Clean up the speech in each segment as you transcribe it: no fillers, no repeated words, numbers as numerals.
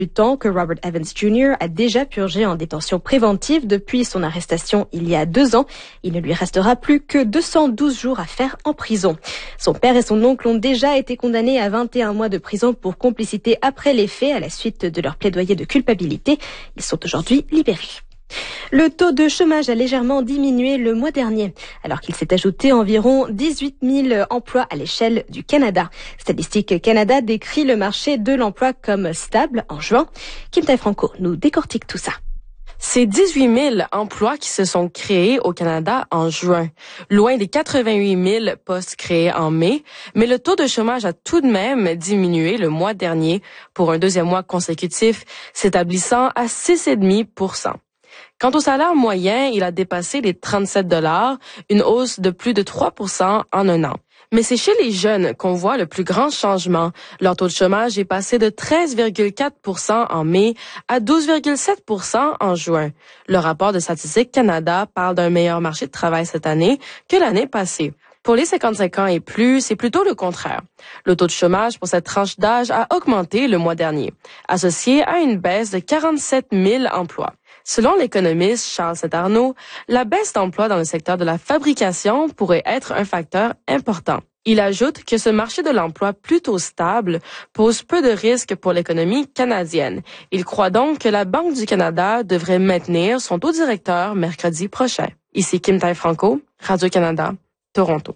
du temps que Robert Evans Jr. a déjà purgé en détention préventive depuis son arrestation il y a 2 ans. Il ne lui restera plus que 212 jours à faire en prison. Son père et son oncle ont déjà été condamnés à 21 mois de prison pour complicité après les faits à la suite de leur plaidoyer de culpabilité. Ils sont aujourd'hui libérés. Le taux de chômage a légèrement diminué le mois dernier, alors qu'il s'est ajouté environ 18 000 emplois à l'échelle du Canada. Statistique Canada décrit le marché de l'emploi comme stable en juin. Kim Tai-Franco nous décortique tout ça. C'est 18 000 emplois qui se sont créés au Canada en juin, loin des 88 000 postes créés en mai, mais le taux de chômage a tout de même diminué le mois dernier pour un deuxième mois consécutif, s'établissant à 6,5%. Quant au salaire moyen, il a dépassé les 37 $, une hausse de plus de 3% en un an. Mais c'est chez les jeunes qu'on voit le plus grand changement. Leur taux de chômage est passé de 13,4% en mai à 12,7% en juin. Le rapport de Statistique Canada parle d'un meilleur marché de travail cette année que l'année passée. Pour les 55 ans et plus, c'est plutôt le contraire. Le taux de chômage pour cette tranche d'âge a augmenté le mois dernier, associé à une baisse de 47 000 emplois. Selon l'économiste Charles Saint-Arnaud, la baisse d'emplois dans le secteur de la fabrication pourrait être un facteur important. Il ajoute que ce marché de l'emploi plutôt stable pose peu de risques pour l'économie canadienne. Il croit donc que la Banque du Canada devrait maintenir son taux directeur mercredi prochain. Ici Kim Tai-Franco, Radio-Canada, Toronto.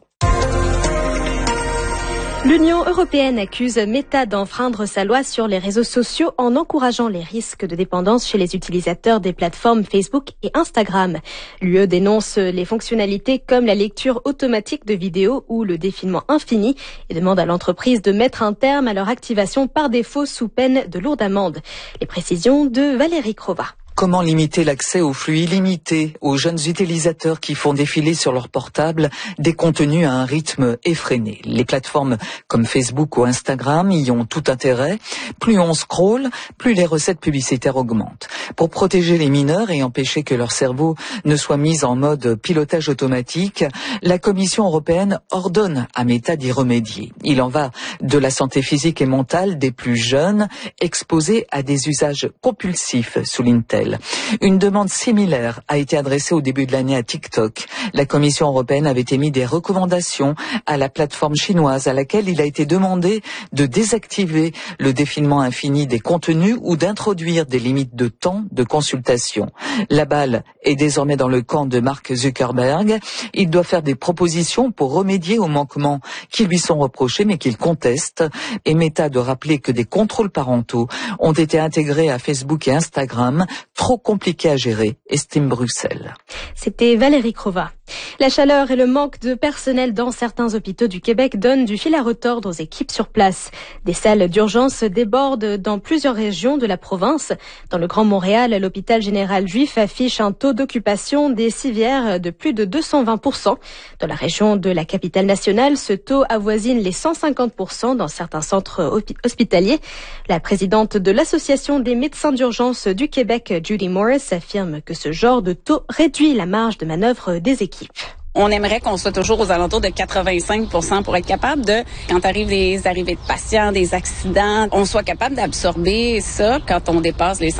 L'Union européenne accuse Meta d'enfreindre sa loi sur les réseaux sociaux en encourageant les risques de dépendance chez les utilisateurs des plateformes Facebook et Instagram. L'UE dénonce les fonctionnalités comme la lecture automatique de vidéos ou le défilement infini et demande à l'entreprise de mettre un terme à leur activation par défaut sous peine de lourde amende. Les précisions de Valérie Crova. Comment limiter l'accès aux flux illimités aux jeunes utilisateurs qui font défiler sur leur portable des contenus à un rythme effréné? Les plateformes comme Facebook ou Instagram y ont tout intérêt. Plus on scrolle, plus les recettes publicitaires augmentent. Pour protéger les mineurs et empêcher que leur cerveau ne soit mis en mode pilotage automatique, la Commission européenne ordonne à Meta d'y remédier. Il en va de la santé physique et mentale des plus jeunes exposés à des usages compulsifs, souligne-t-elle. Une demande similaire a été adressée au début de l'année à TikTok. La Commission européenne avait émis des recommandations à la plateforme chinoise à laquelle il a été demandé de désactiver le défilement infini des contenus ou d'introduire des limites de temps de consultation. La balle est désormais dans le camp de Mark Zuckerberg. Il doit faire des propositions pour remédier aux manquements qui lui sont reprochés mais qu'il conteste. Et Meta de rappeler que des contrôles parentaux ont été intégrés à Facebook et Instagram, trop compliqué à gérer, estime Bruxelles. C'était Valérie Crova. La chaleur et le manque de personnel dans certains hôpitaux du Québec donnent du fil à retordre aux équipes sur place. Des salles d'urgence débordent dans plusieurs régions de la province. Dans le Grand Montréal, l'hôpital général juif affiche un taux d'occupation des civières de plus de 220%. Dans la région de la capitale nationale, ce taux avoisine les 150% dans certains centres hospitaliers. La présidente de l'Association des médecins d'urgence du Québec, Judy Morris, affirme que ce genre de taux réduit la marge de manœuvre des équipes. On aimerait qu'on soit toujours aux alentours de 85% pour être capable de, quand arrivent des arrivées de patients, des accidents, on soit capable d'absorber ça. Quand on dépasse les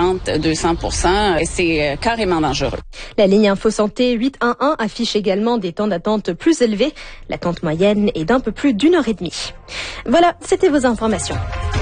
150-200%, c'est carrément dangereux. La ligne Info Santé 811 affiche également des temps d'attente plus élevés. L'attente moyenne est d'un peu plus d'1h30. Voilà, c'était vos informations.